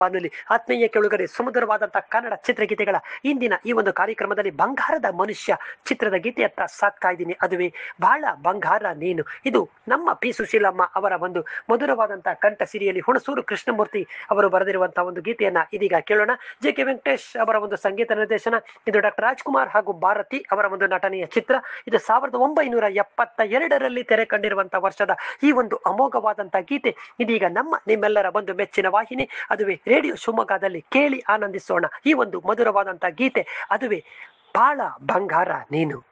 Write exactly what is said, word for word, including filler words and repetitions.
ಬಾನುಲಿ ಆತ್ಮೀಯ ಕೆಳುಗರೆ ಸುಮಧುರವಾದಂತಹ ಕನ್ನಡ ಚಿತ್ರಗೀತೆಗಳ ಇಂದಿನ ಈ ಒಂದು ಕಾರ್ಯಕ್ರಮದಲ್ಲಿ ಬಂಗಾರದ ಮನುಷ್ಯ ಚಿತ್ರದ ಗೀತೆಯತ್ತ ಸಾಕ್ತಾ ಇದ್ದೀನಿ. ಅದುವೇ ಬಹಳ ಬಂಗಾರ ನೀನು. ಇದು ನಮ್ಮ ಪಿ ಸುಶೀಲಮ್ಮ ಅವರ ಒಂದು ಮಧುರವಾದಂತಹ ಕಂಠ ಸಿರಿಯಲ್ಲಿ ಹುಣಸೂರು ಕೃಷ್ಣಮೂರ್ತಿ ಅವರು ಬರೆದಿರುವಂತಹ ಒಂದು ಗೀತೆಯನ್ನ ಇದೀಗ ಕೇಳೋಣ. ಜೆ ಕೆ ವೆಂಕಟೇಶ್ ಅವರ ಒಂದು ಸಂಗೀತ ನಿರ್ದೇಶನ. ಇದು ಡಾಕ್ಟರ್ ರಾಜ್ಕುಮಾರ್ ಹಾಗೂ ಭಾರತಿ ಅವರ ಒಂದು ನಟನೆಯ ಚಿತ್ರ. ಇದು ಸಾವಿರದ ಒಂಬೈನೂರ ಎಪ್ಪತ್ತ ಎರಡರಲ್ಲಿ ತೆರೆ ಕಂಡಿರುವಂತಹ ವರ್ಷದ ಈ ಒಂದು ಅಮೋಘವಾದಂತಹ ಗೀತೆ ಇದೀಗ ನಮ್ಮ ನಿಮ್ಮೆಲ್ಲರ ಒಂದು ಮೆಚ್ಚಿನ ವಾಹಿನಿ ಅದುವೇ ರೇಡಿಯೋ ಶಿವಮೊಗ್ಗದಲ್ಲಿ ಕೇಳಿ ಆನಂದಿಸೋಣ. ಈ ಒಂದು ಮಧುರವಾದಂತಹ ಗೀತೆ ಅದುವೇ ಬಾಳ ಬಂಗಾರ ನೀನು.